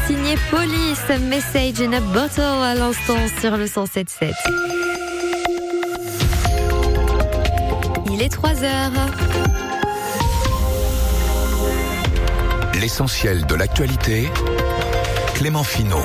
signé Police, Message in a Bottle à l'instant sur le 107.7. Il est 3h. L'essentiel de l'actualité, Clément Finot.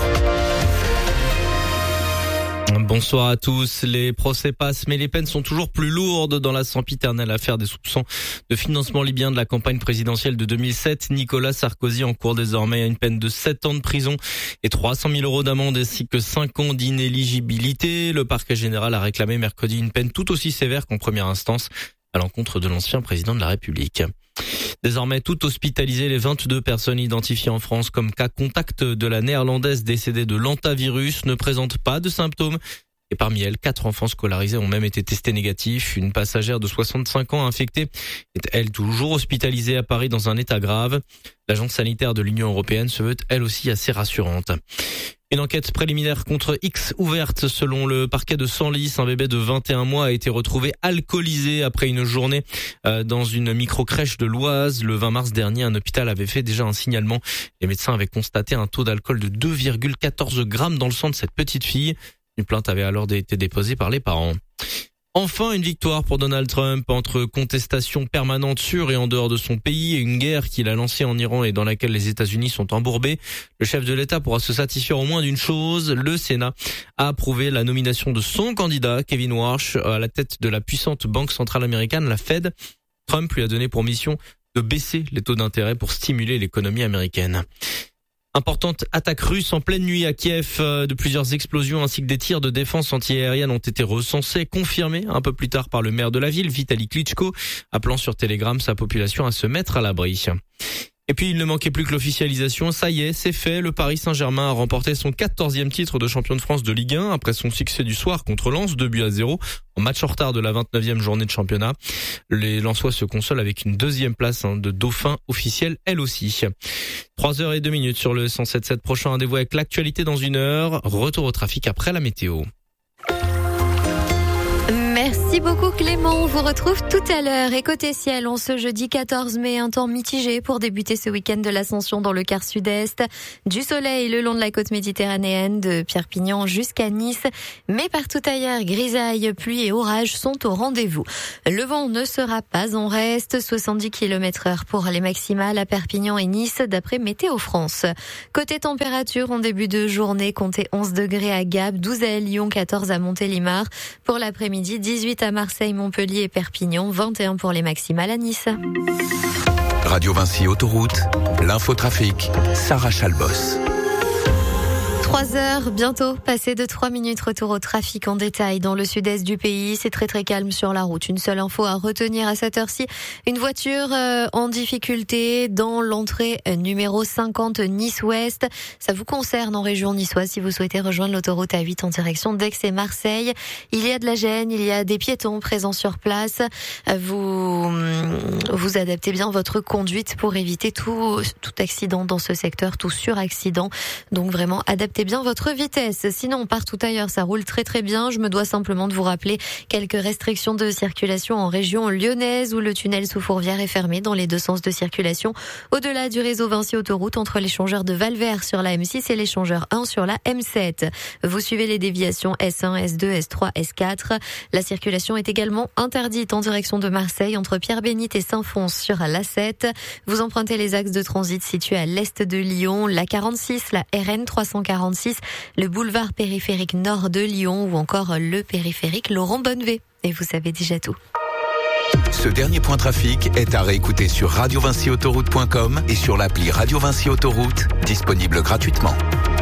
Bonsoir à tous. Les procès passent, mais les peines sont toujours plus lourdes dans la sempiternelle affaire des soupçons de financement libyen de la campagne présidentielle de 2007. Nicolas Sarkozy encourt désormais une peine de 7 ans de prison et 300 000 € d'amende ainsi que 5 ans d'inéligibilité. Le parquet général a réclamé mercredi une peine tout aussi sévère qu'en première instance à l'encontre de l'ancien président de la République. Désormais, tout hospitalisé, les 22 personnes identifiées en France comme cas contact de la néerlandaise décédée de l'hantavirus ne présentent pas de symptômes. Et parmi elles, 4 enfants scolarisés ont même été testés négatifs. Une passagère de 65 ans infectée est, elle, toujours hospitalisée à Paris dans un état grave. L'agence sanitaire de l'Union européenne se veut, elle aussi, assez rassurante. Une enquête préliminaire contre X ouverte selon le parquet de Senlis. Un bébé de 21 mois a été retrouvé alcoolisé après une journée dans une micro-crèche de l'Oise. Le 20 mars dernier, un hôpital avait fait déjà un signalement. Les médecins avaient constaté un taux d'alcool de 2,14 grammes dans le sang de cette petite fille. Une plainte avait alors été déposée par les parents. Enfin, une victoire pour Donald Trump entre contestation permanente sur et en dehors de son pays et une guerre qu'il a lancée en Iran et dans laquelle les États-Unis sont embourbés. Le chef de l'État pourra se satisfaire au moins d'une chose. Le Sénat a approuvé la nomination de son candidat, Kevin Warsh, à la tête de la puissante banque centrale américaine, la Fed. Trump lui a donné pour mission de baisser les taux d'intérêt pour stimuler l'économie américaine. Importante attaque russe en pleine nuit à Kiev. De plusieurs explosions ainsi que des tirs de défense antiaérienne ont été recensés, confirmés un peu plus tard par le maire de la ville, Vitali Klitschko, appelant sur Telegram sa population à se mettre à l'abri. Et puis il ne manquait plus que l'officialisation, ça y est, c'est fait, le Paris Saint-Germain a remporté son 14e titre de champion de France de Ligue 1 après son succès du soir contre Lens, 2-0, en match en retard de la 29e journée de championnat. Les Lensois se consolent avec une 2e place de dauphin officiel, elle aussi. 3h02 sur le 107.7, prochain rendez-vous avec l'actualité dans 1 heure, retour au trafic après la météo. Merci beaucoup Clément, on vous retrouve tout à l'heure. Et côté ciel, on ce jeudi 14 mai, un temps mitigé pour débuter ce week-end de l'Ascension dans le quart sud-est. Du soleil le long de la côte méditerranéenne, de Perpignan jusqu'à Nice. Mais partout ailleurs, grisaille, pluie et orages sont au rendez-vous. Le vent ne sera pas en reste, 70 km/h pour les maximales à Perpignan et Nice d'après Météo France. Côté température, en début de journée, comptez 11 degrés à Gap, 12 à Lyon, 14 à Montélimar. Pour l'après-midi, 18 à Marseille, Montpellier et Perpignan, 21 pour les maximales à Nice. Radio Vinci Autoroute, l'infotrafic, Sarah Chalbos. 3h, bientôt, passé de 3 minutes, retour au trafic en détail dans le sud-est du pays. C'est très très calme sur la route. Une seule info à retenir à cette heure-ci. Une voiture en difficulté dans l'entrée numéro 50 Nice-Ouest. Ça vous concerne en région niçoise si vous souhaitez rejoindre l'autoroute A8 en direction d'Aix et Marseille. Il y a de la gêne, il y a des piétons présents sur place. Vous adaptez bien votre conduite pour éviter tout accident dans ce secteur, tout suraccident. Donc vraiment, adaptez bien votre vitesse. Sinon, partout ailleurs, ça roule très très bien. Je me dois simplement de vous rappeler quelques restrictions de circulation en région lyonnaise où le tunnel sous Fourvière est fermé dans les deux sens de circulation. Au-delà du réseau Vinci Autoroute entre l'échangeur de Valvert sur la M6 et l'échangeur 1 sur la M7. Vous suivez les déviations S1, S2, S3, S4. La circulation est également interdite en direction de Marseille entre Pierre-Bénite et Saint-Fons sur l'A7. Vous empruntez les axes de transit situés à l'est de Lyon, la 46, la RN 346, le boulevard périphérique nord de Lyon ou encore le périphérique Laurent Bonnevet. Et vous savez déjà tout. Ce dernier point trafic est à réécouter sur radiovinciautoroute.com et sur l'appli Radio Vinci Autoroute, disponible gratuitement.